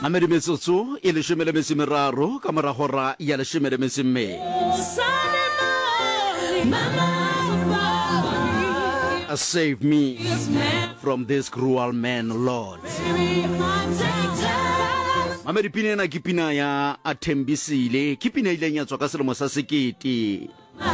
Hamedi metsotso e leshome le metso e meraro ka mora hora ya leshome le metso e mmedi. Save me from this cruel man, Lord. Hamedi pina ena ke pina ya Athembisile, ke pina ile nya tswa ka selemo sa sekete.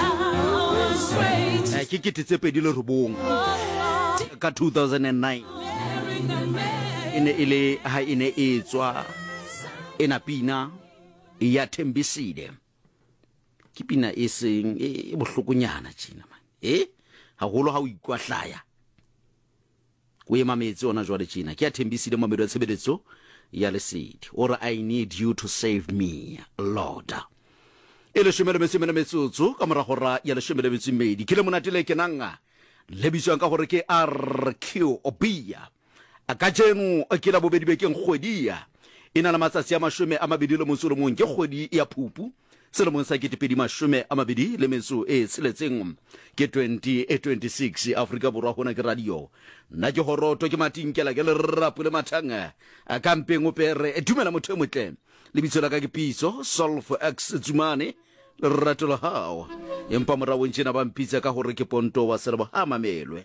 Ke ketetse pedi le robong ka 2009. Ene ile ha ine etswa ena pina ya Thembisile. Ke pina e seng e bohlokonyana tjena man. Haholo ha o ikwahlaya o ema metsi ona jwale tjena ke ya Thembisile mamedi wa tshebeletso ya Lesedi or I need you to save me, Lord. Ele shemele metsotso ka mora hora ya leshome le metso e mmedi ke le monatele ke nanga lebiswa ka hore ke RQ Obia a ka jeno ke la bobedi be ke ngkgwedia ina la matsatsi a mashome a mabedi le motso le mong ke kgwedi ya Phupu selemong sa 2020 le metso e tseletseng ke 2026 Afrika Borwa hona ke radio nna ke horoto ke matinkela ke le rrapu le mathanga a kampeng opere dumela motho e motle le bitso la ka ke Pitso Solf X Tsumane le ratolo hao empa mora o ntjena ba mpitsa ka hore ke Ponto wa Selebo ha mamelwe.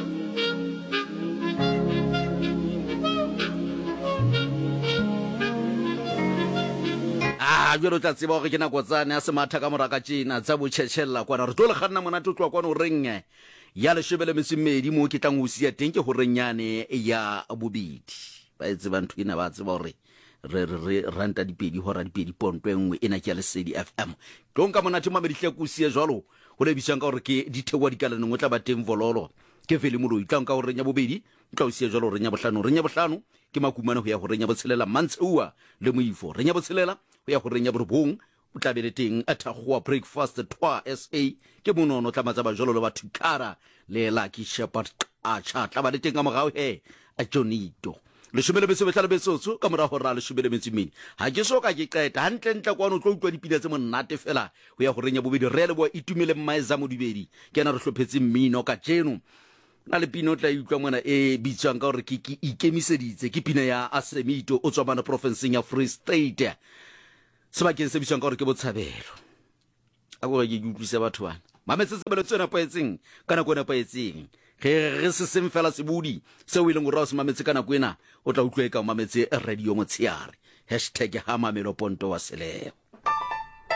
Jwalo tla tseba hore ke nako tsane a se matha ka moraka tjena tsa botjhetjhella kwana re tlo le kganna monate tloa kwana o reng ya leshome le metso e mmedi mo ke tlang o sia teng ke hore nyane ya bobedi ba etse ba ntho ena ba tseba hore re ranta dipedi hora dipedi Ponto engwe ena ke ya Lesedi FM tonka monate mamedi hlekusie jwalo ho lebisang ka hore ke dithewa dikala nngwe tla ba teng vololo ke vele moloi tla nka hore nya bobedi tla o sia jwalo hore nya bohlano ke makumane ho ya hore nya botshelela mantsua le moifo re nya botshelela ho ya hore nya borobong o tla bele teng a thagwa breakfast twa SA ke monono tla matsa ba jolo le batho kara le Lucky Shepherd a tla ba le teng ka morao a Jonito leshome le metsotso ka morao hora leshome le metso mmedi ha ke soka ke qeta hantle ntle kwa no tlo utlwa dipina tse monate fela ho ya hore nya bobedi re le bo itumele mmaeza modibedi ke na re hlophetse mmino ka jeno na le pino tla utlwa mona e bitswang ka hore ke ikemiseditse ke pina ya Asemito o tswa bana province ya Free State sebakeng se bitswang ka hore ke Botshabelo a go ke utlwisa batho bana mametse tsebelo tsena paetseng kana kona paetseng re se sem fela sebudi se o ile ngora o se mametse kana kwena o tla utlwa ka mametse radio motshiare #hamamelo Ponto wa Selebo.